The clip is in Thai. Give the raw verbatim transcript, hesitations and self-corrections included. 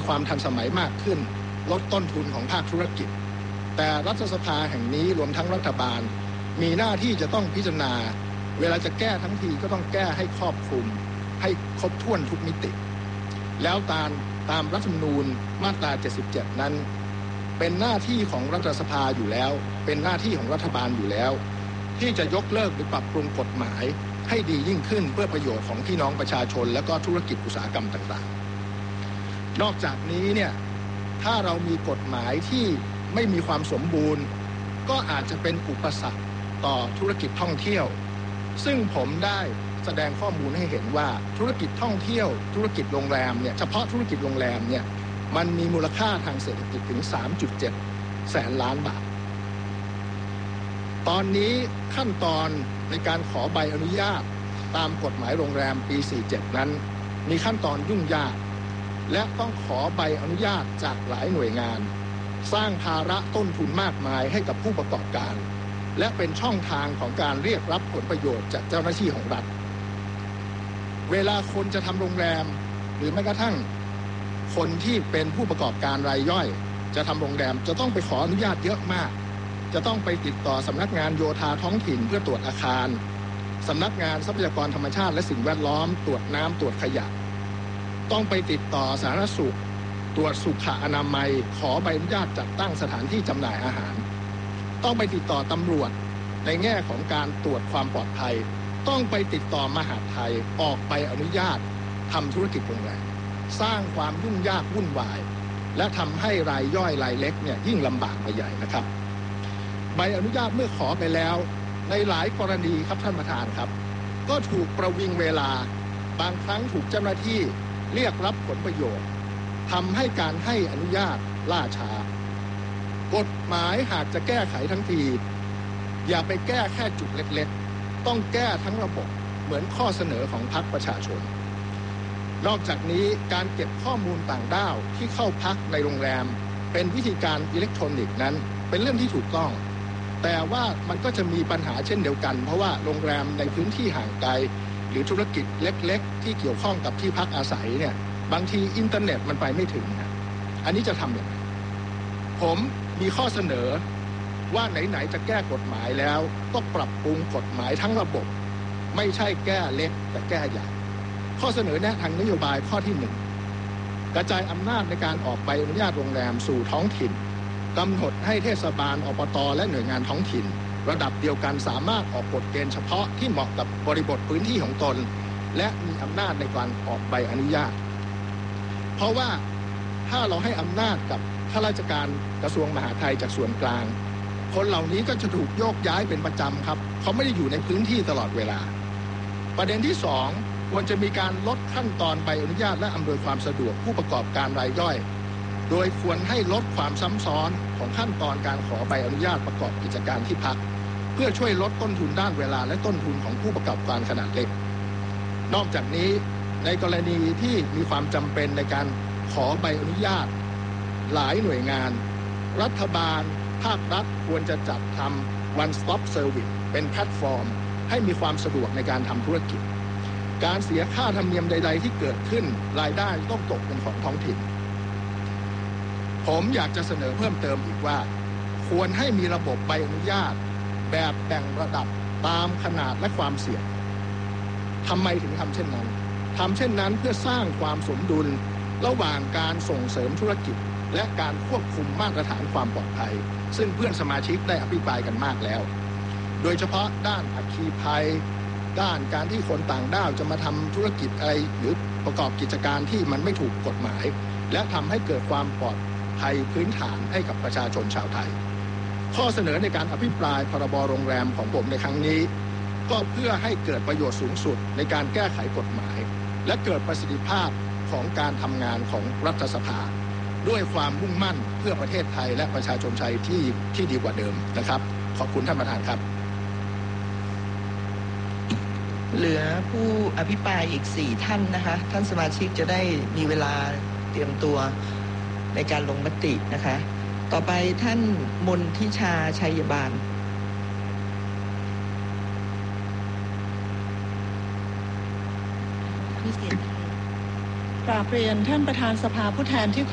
ความทันสมัยมากขึ้นลดต้นทุนของภาคธุรกิจแต่รัฐสภาแห่งนี้รวมทั้งรัฐบาลมีหน้าที่จะต้องพิจารณาเวลาจะแก้ทั้งทีก็ต้องแก้ให้ครอบคลุมให้ครบถ้วนทุกมิติแล้วตามตามรัฐธรรมนูญมาตราเจ็ดสิบเจ็ดนั้นเป็นหน้าที่ของรัฐสภาอยู่แล้วเป็นหน้าที่ของรัฐบาลอยู่แล้วที่จะยกเลิกหรือปรับปรุงกฎหมายให้ดียิ่งขึ้นเพื่อประโยชน์ของพี่น้องประชาชนและก็ธุรกิจอุตสาหกรรมต่างๆนอกจากนี้เนี่ยถ้าเรามีกฎหมายที่ไม่มีความสมบูรณ์ก็อาจจะเป็นอุปสรรคต่อธุรกิจท่องเที่ยวซึ่งผมได้แสดงข้อมูลให้เห็นว่าธุรกิจท่องเที่ยวธุรกิจโรงแรมเนี่ยเฉพาะธุรกิจโรงแรมเนี่ยมันมีมูลค่าทางเศรษฐกิจถึง สามจุดเจ็ด แสนล้านบาทตอนนี้ขั้นตอนในการขอใบอนุญาตตามกฎหมายโรงแรมปี สี่สิบเจ็ด นั้นมีขั้นตอนยุ่งยากและต้องขอใบอนุญาตจากหลายหน่วยงานสร้างภาระต้นทุนมากมายให้กับผู้ประกอบการและเป็นช่องทางของการเรียกรับผลประโยชน์จากเจ้าหน้าที่ของรัฐเวลาคนจะทำโรงแรมหรือแม้กระทั่งคนที่เป็นผู้ประกอบการรายย่อยจะทำโรงแรมจะต้องไปขออนุญาตเยอะมากจะต้องไปติดต่อสำนักงานโยธาท้องถิ่นเพื่อตรวจอาคารสำนักงานทรัพยากรธรรมชาติและสิ่งแวดล้อมตรวจน้ำตรวจขยะต้องไปติดต่อสาธารณสุขตรวจสุขอนามัยขอใบอนุญาตจัดตั้งสถานที่จำหน่ายอาหารต้องไปติดต่อตำรวจในแง่ของการตรวจความปลอดภัยต้องไปติดต่อมหาดไทยออกใบอนุญาตทำธุรกิจโรงแรมสร้างความยุ่งยากวุ่นวายและทำให้รายย่อยรายเล็กเนี่ยยิ่งลำบากไปใหญ่นะครับใบอนุญาตเมื่อขอไปแล้วในหลายกรณีครับท่านประธานครับก็ถูกประวิงเวลาบางครั้งถูกเจ้าหน้าที่เรียกรับผลประโยชน์ทำให้การให้อนุญาตล่าช้ากฎหมายหากจะแก้ไขทั้งทีอย่าไปแก้แค่จุดเล็กๆต้องแก้ทั้งระบบเหมือนข้อเสนอของพรรคประชาชนนอกจากนี้การเก็บข้อมูลต่างด้าวที่เข้าพักในโรงแรมเป็นวิธีการอิเล็กทรอนิกส์นั้นเป็นเรื่องที่ถูกต้องแต่ว่ามันก็จะมีปัญหาเช่นเดียวกันเพราะว่าโรงแรมในพื้นที่ห่างไกลหรือธุรกิจเล็กๆที่เกี่ยวข้องกับที่พักอาศัยเนี่ยบางทีอินเทอร์เน็ตมันไปไม่ถึงนะอันนี้จะทำอย่างไรผมมีข้อเสนอว่าไหนๆจะแก้กฎหมายแล้วก็ปรับปรุงกฎหมายทั้งระบบไม่ใช่แก้เล็กแต่แก้ใหญ่ข้อเสนอแนะทางนโยบายข้อที่หนึ่งกระจายอำนาจในการออกใบอนุญาตโรงแรมสู่ท้องถิ่นกำหนดให้เทศบาลอบต.และหน่วยงานท้องถิ่นระดับเดียวกันสามารถออกกฎเกณฑ์เฉพาะที่เหมาะกับบริบทพื้นที่ของตนและมีอำนาจในการออกใบอนุญาตเพราะว่าถ้าเราให้อำนาจกับข้าราชการกระทรวงมหาดไทยจากส่วนกลางคนเหล่านี้ก็จะถูกโยกย้ายเป็นประจำครับเขาไม่ได้อยู่ในพื้นที่ตลอดเวลาประเด็นที่สองควรจะมีการลดขั้นตอนใบอนุญาตและอำนวยความสะดวกผู้ประกอบการรายย่อยโดยควรให้ลดความซ้ำซ้อนของขั้นตอนการขอใบอนุญาตประกอบกิจการที่พักเพื่อช่วยลดต้นทุนด้านเวลาและต้นทุนของผู้ประกอบการขนาดเล็กนอกจากนี้ในกรณีที่มีความจำเป็นในการขอใบอนุญาตหลายหน่วยงานรัฐบาลภาครัฐควรจะจัดทำ one stop service เป็นแพลตฟอร์มให้มีความสะดวกในการทำธุรกิจการเสียค่าธรรมเนียมใดๆที่เกิดขึ้นรายได้ต้องตกเป็นของท้องถิ่นผมอยากจะเสนอเพิ่มเติมอีกว่าควรให้มีระบบใบอนุญาตแบบแบ่งระดับตามขนาดและความเสี่ยงทำไมถึงทำเช่นนั้นทำเช่นนั้นเพื่อสร้างความสมดุลระหว่างการส่งเสริมธุรกิจและการควบคุมมาตรฐานความปลอดภัยซึ่งเพื่อนสมาชิกได้อภิปรายกันมากแล้วโดยเฉพาะด้านอัคคีภัยด้านการที่คนต่างด้าวจะมาทำธุรกิจอะไรหรือประกอบกิจการที่มันไม่ถูกกฎหมายและทำให้เกิดความปลอดภัยพื้นฐานให้กับประชาชนชาวไทยข้อเสนอในการอภิปรายพรบโรงแรมของผมในครั้งนี้ก็เพื่อให้เกิดประโยชน์สูงสุดในการแก้ไขกฎหมายและเกิดประสิทธิภาพของการทำงานของรัฐสภาด้วยความมุ่งมั่นเพื่อประเทศไทยและประชาชนไทยที่ที่ดีกว่าเดิมนะครับขอบคุณท่านประธานครับเหลือผู้อภิปรายอีกสี่ท่านนะคะท่านสมาชิกจะได้มีเวลาเตรียมตัวในการลงมตินะคะต่อไปท่านมนทิชาชัยบาลกราบเรียนท่านประธานสภาผู้แทนที่